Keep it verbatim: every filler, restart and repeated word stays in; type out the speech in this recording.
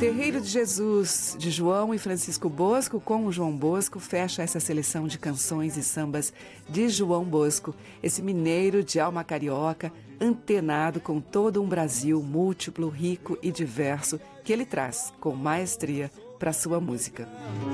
Terreiro de Jesus, de João e Francisco Bosco, com o João Bosco, fecha essa seleção de canções e sambas de João Bosco, esse mineiro de alma carioca, antenado com todo um Brasil múltiplo, rico e diverso, que ele traz com maestria para sua música.